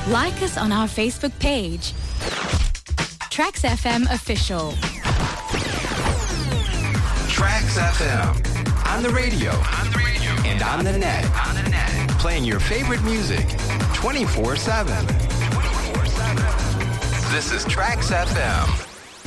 Like us on our Facebook page. Trax FM Official. Trax FM. On the radio. And on the net. Playing your favorite music 24/7. This is Trax FM.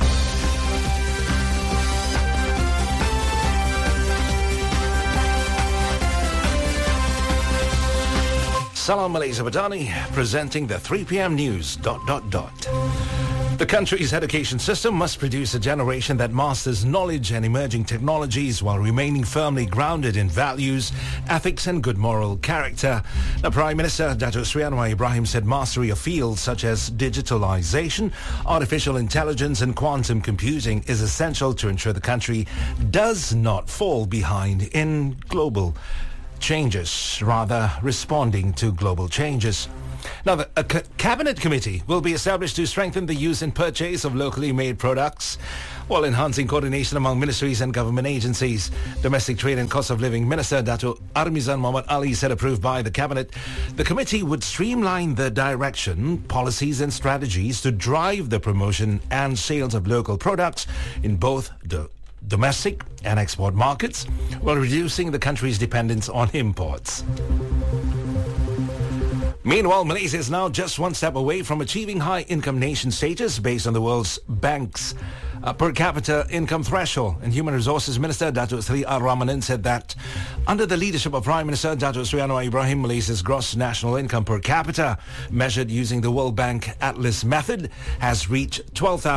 Salam Malaysia Badani presenting the 3 p.m. news. The country's education system must produce a generation that masters knowledge and emerging technologies while remaining firmly grounded in values, ethics and good moral character. The Prime Minister Datuk Sri Anwar Ibrahim said mastery of fields such as digitalization, artificial intelligence and quantum computing is essential to ensure the country does not fall behind in global changes, rather responding to global changes. Now, a cabinet committee will be established to strengthen the use and purchase of locally made products while enhancing coordination among ministries and government agencies. Domestic Trade and Cost of Living Minister Dato' Armizan Mohamed Ali said, approved by the cabinet, the committee would streamline the direction, policies and strategies to drive the promotion and sales of local products in both the domestic and export markets while reducing the country's dependence on imports. Meanwhile, Malaysia is now just one step away from achieving high-income nation status based on the World Bank's per capita income threshold. And Human Resources Minister Datuk Seri Ar-Rahmanan said that under the leadership of Prime Minister Datuk Seri Anwar Ibrahim, Malaysia's gross national income per capita, measured using the World Bank Atlas method, has reached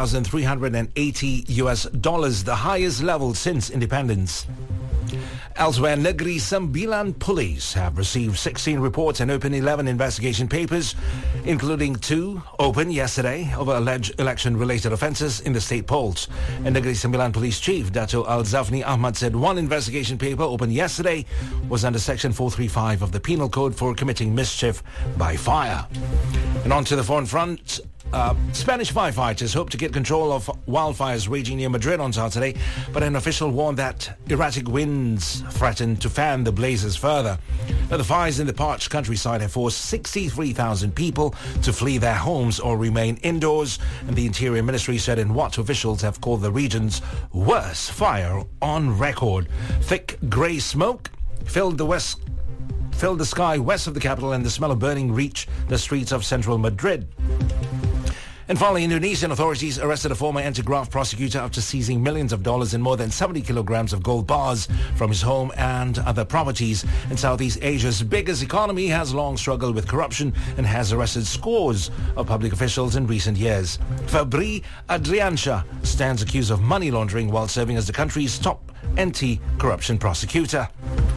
$12,380, the highest level since independence. Elsewhere, Negeri Sembilan police have received 16 reports and opened 11 investigation papers, including 2 opened yesterday over alleged election-related offences in the state polls. And Negeri Sembilan Police Chief Dato' Al-Zafni Ahmad said one investigation paper opened yesterday was under Section 435 of the Penal Code for committing mischief by fire. And on to the foreign front. Spanish firefighters hope to get control of wildfires raging near Madrid on Saturday, but an official warned that erratic winds threaten to fan the blazes further. Now, the fires in the parched countryside have forced 63,000 people to flee their homes or remain indoors, and the Interior Ministry said in what officials have called the region's worst fire on record. Thick grey smoke filled the sky west of the capital, and the smell of burning reached the streets of central Madrid. And finally, Indonesian authorities arrested a former anti-graft prosecutor after seizing millions of dollars and more than 70 kilograms of gold bars from his home and other properties. And Southeast Asia's biggest economy has long struggled with corruption and has arrested scores of public officials in recent years. Fabri Adriansyah stands accused of money laundering while serving as the country's top anti-corruption prosecutor.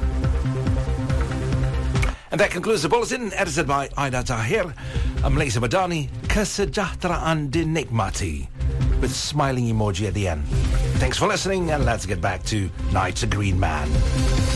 And that concludes the bulletin, edited by Aida Tahir. I'm Malaysia Badani. Kesejahteraan dinikmati, with smiling emoji at the end. Thanks for listening, and let's get back to Night's a Green Man.